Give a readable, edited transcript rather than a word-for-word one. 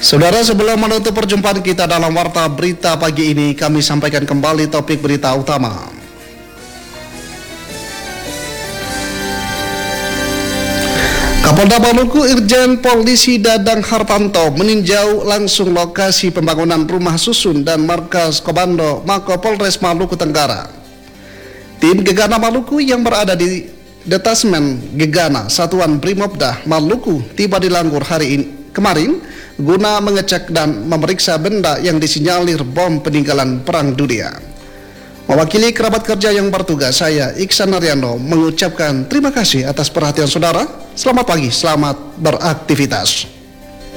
Saudara, sebelum menutup perjumpaan kita dalam Warta Berita pagi ini, kami sampaikan kembali topik berita utama. Kapolda Maluku Irjen Polisi Dadang Hartanto meninjau langsung lokasi pembangunan rumah susun dan markas komando Mako Polres Maluku Tenggara. Tim Gegana Maluku yang berada di Detasmen Gegana Satuan Brimopda Maluku tiba di Langgur hari ini kemarin guna mengecek dan memeriksa benda yang disinyalir bom peninggalan Perang Dunia. Mewakili kerabat kerja yang bertugas, saya Iksan Ariano mengucapkan terima kasih atas perhatian saudara. Selamat pagi, selamat beraktivitas.